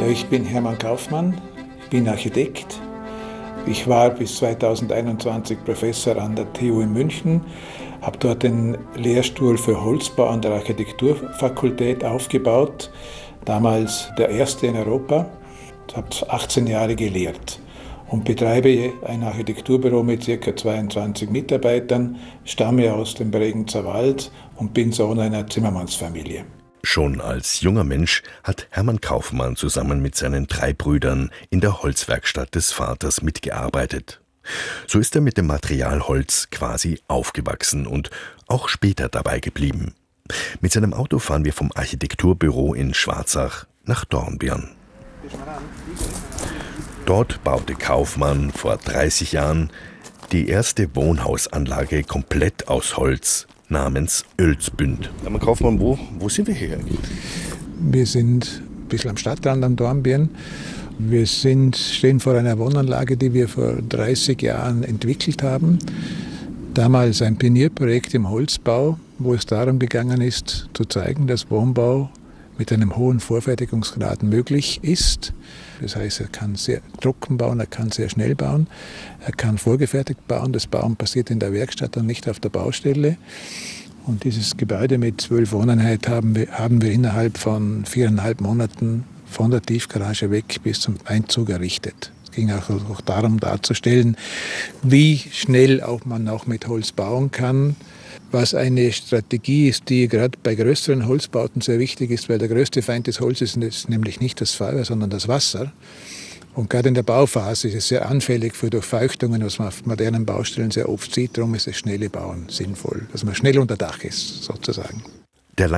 Ja, ich bin Hermann Kaufmann, bin Architekt. Ich war bis 2021 Professor an der TU in München, habe dort den Lehrstuhl für Holzbau an der Architekturfakultät aufgebaut, damals der erste in Europa. Ich habe 18 Jahre gelehrt und betreibe ein Architekturbüro mit ca. 22 Mitarbeitern, stamme aus dem Bregenzer Wald und bin Sohn einer Zimmermannsfamilie. Schon als junger Mensch hat Hermann Kaufmann zusammen mit seinen 3 Brüdern in der Holzwerkstatt des Vaters mitgearbeitet. So ist er mit dem Material Holz quasi aufgewachsen und auch später dabei geblieben. Mit seinem Auto fahren wir vom Architekturbüro in Schwarzach nach Dornbirn. Dort baute Kaufmann vor 30 Jahren die erste Wohnhausanlage komplett aus Holz namens Oelsbund. Hermann Kaufmann, wo sind wir hier eigentlich? Wir sind ein bisschen am Stadtrand am Dornbirn. Wir stehen vor einer Wohnanlage, die wir vor 30 Jahren entwickelt haben. Damals ein Pionierprojekt im Holzbau, wo es darum gegangen ist, zu zeigen, dass Wohnbau mit einem hohen Vorfertigungsgrad möglich ist. Das heißt, er kann sehr trocken bauen, er kann sehr schnell bauen, er kann vorgefertigt bauen. Das Bauen passiert in der Werkstatt und nicht auf der Baustelle. Und dieses Gebäude mit 12 Wohneinheiten haben wir innerhalb von 4,5 Monaten von der Tiefgarage weg bis zum Einzug errichtet. Es ging auch darum darzustellen, wie schnell man auch mit Holz bauen kann. Was eine Strategie ist, die gerade bei größeren Holzbauten sehr wichtig ist, weil der größte Feind des Holzes ist nämlich nicht das Feuer, sondern das Wasser. Und gerade in der Bauphase ist es sehr anfällig für Durchfeuchtungen, was man auf modernen Baustellen sehr oft sieht. Darum ist das schnelle Bauen sinnvoll, dass man schnell unter Dach ist, sozusagen.